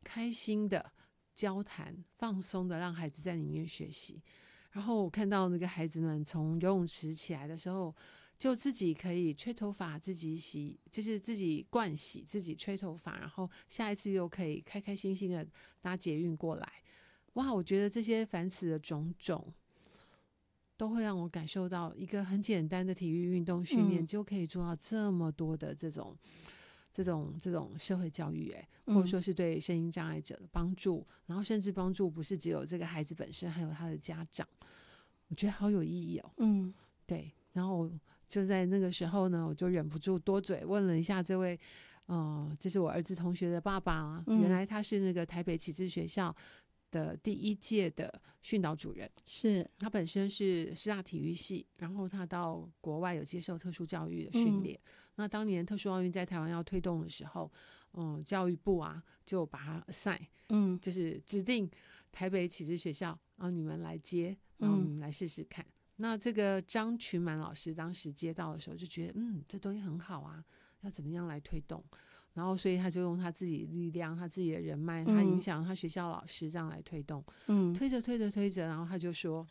开心的交谈，放松的让孩子在里面学习。然后我看到那个孩子们从游泳池起来的时候，就自己可以吹头发，自己洗，就是自己盥洗，自己吹头发，然后下一次又可以开开心心的搭捷运过来。哇，我觉得这些凡此的种种都会让我感受到一个很简单的体育运动训练就可以做到这么多的这种社会教育，或者说是对身心障碍者的帮助，然后甚至帮助不是只有这个孩子本身，还有他的家长，我觉得好有意义哦。对，然后就在那个时候呢，我就忍不住多嘴问了一下这位这是我儿子同学的爸爸原来他是那个台北启智学校的第1届的训导主任， 是他本身是师大体育系，然后他到国外有接受特殊教育的训练。那当年特殊奥运在台湾要推动的时候，教育部就把他 assign，就是指定台北启智学校，然后你们来接，然后你们来试试看。那这个张群满老师当时接到的时候就觉得，这东西很好啊，要怎么样来推动？然后所以他就用他自己的力量，他自己的人脉，他影响他学校老师这样来推动。推着，然后他就说，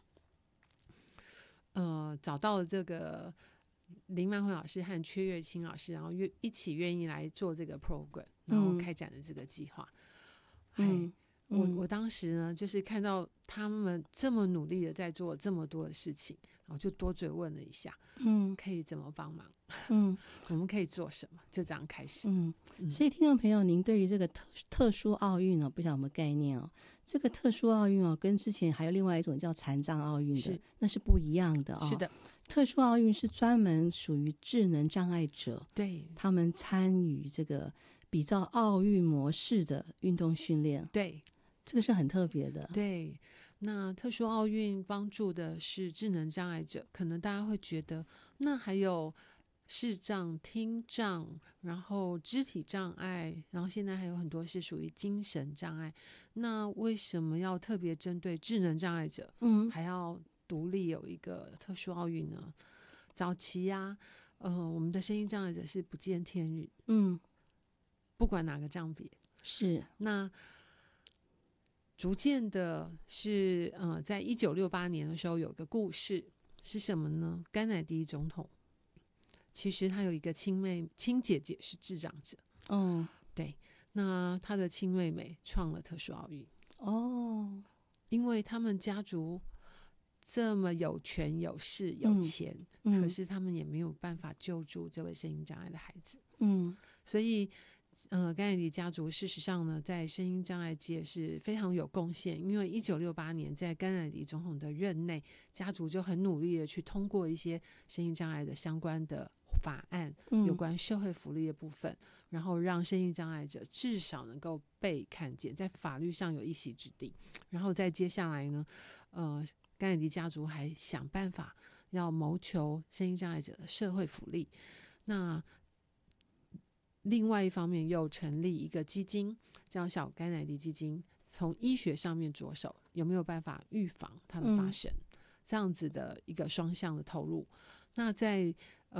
找到了这个林曼慧老师和阙月清老师，然后一起愿意来做这个 program， 然后开展了这个计划。我当时呢，就是看到他们这么努力的在做这么多的事情，然后就多嘴问了一下，可以怎么帮忙？我们可以做什么？就这样开始。 所以听众朋友，您对于这个特殊奥运不晓得有没有概念哦？这个特殊奥运跟之前还有另外一种叫残障奥运的，那是不一样的是的， 特殊奥运是专门属于智能障碍者， 对， 他们参与这个比照奥运模式的运动训练， 对。 这个是很特别的。 对，那特殊奥运帮助的是智能障碍者，可能大家会觉得那还有视障、听障，然后肢体障碍，然后现在还有很多是属于精神障碍，那为什么要特别针对智能障碍者还要独立有一个特殊奥运呢？早期我们的身心障碍者是不见天日，不管哪个障别， 是那逐渐的是在1968年的时候有个故事是什么呢？甘乃迪总统其实他有一个亲姐姐是智障者，对，那他的亲妹妹创了特殊奥运，因为他们家族这么有权有势有钱，可是他们也没有办法救助这位身心障碍的孩子，所以甘乃迪家族事实上呢，在身心障碍界是非常有贡献，因为1968年在甘乃迪总统的任内，家族就很努力的去通过一些身心障碍的相关的法案，有关社会福利的部分，然后让身心障碍者至少能够被看见，在法律上有一席之地。然后再接下来呢，甘乃迪家族还想办法要谋求身心障碍者的社会福利。那另外一方面又成立一个基金，叫小甘乃迪基金，从医学上面着手，有没有办法预防它的发生，这样子的一个双向的投入。那在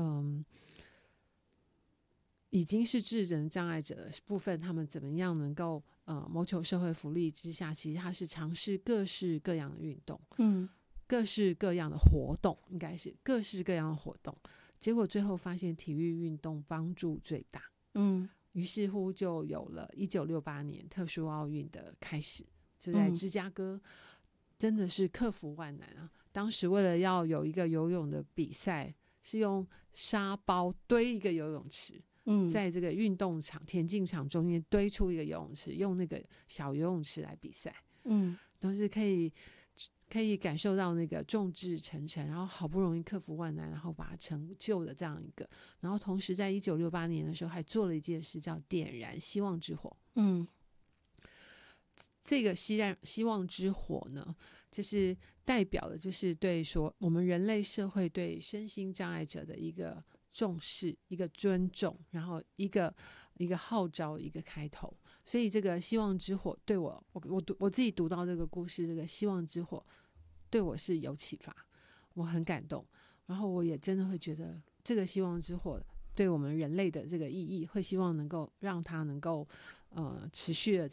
已经是智能障碍者的部分，他们怎么样能够谋求社会福利之下，其实他是尝试各式各样的运动，各式各样的活动，应该是各式各样的活动，结果最后发现体育运动帮助最大，于是乎就有了1968年特殊奥运的开始，就在芝加哥，真的是克服万难啊！当时为了要有一个游泳的比赛，是用沙包堆一个游泳池，在这个运动场田径场中间堆出一个游泳池，用那个小游泳池来比赛，都是可以感受到那个众志成城，然后好不容易克服万难，然后把它成就的这样一个。然后同时在1968年的时候还做了一件事，叫点燃希望之火。这个希望之火呢，就是代表的就是对说我们人类社会对身心障碍者的一个重视，一个尊重，然后一个号召，一个开头。所以这个希望之火对我自己读到这个故事，这个希望之火对我是有启发，我很感动，然后我也真的会觉得这个希望之火对我们人类的这个意义，会希望能够让它能够持续的